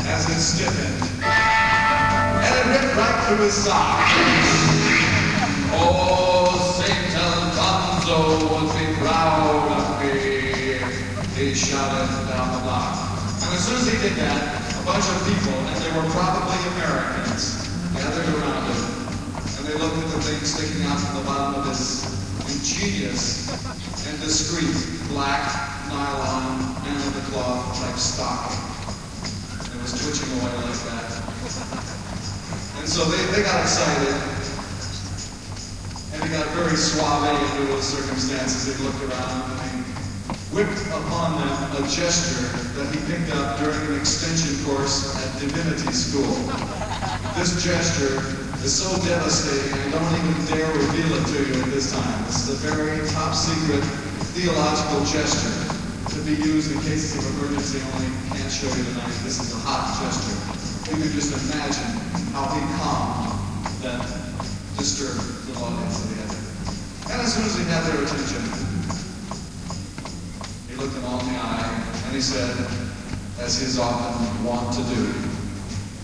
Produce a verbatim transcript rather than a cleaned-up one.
as it stiffened, and it ripped right through his sock. Oh, Saint Alfonso would be proud of me, he shouted down the block. And as soon as he did that, a bunch of people, and they were probably Americans, gathered around him, and they looked at the thing sticking out from the bottom of this ingenious and discreet black nylon hand-of-the-cloth type stocking. It was twitching away like that. And so they, they got excited, and he got very suave into those circumstances. They looked around and he whipped upon them a gesture that he picked up during an extension course at divinity school. This gesture is so devastating, I don't even dare reveal it to you at this time. This is a very top secret theological gesture to be used in cases of emergency. Only can't show you tonight. This is a hot gesture. You can just imagine how he calmed that disturbed the audience that he had there. And as soon as he had their attention, he looked them all in the eye and he said, as he is often wont to do,